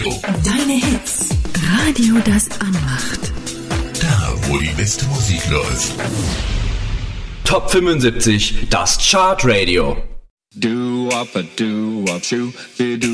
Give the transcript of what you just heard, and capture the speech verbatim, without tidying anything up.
Radio. Deine Hits. Radio, das anmacht. Da, wo die beste Musik läuft. Top fünfundsiebzig, das Chart Radio. Do up a do up shoe, do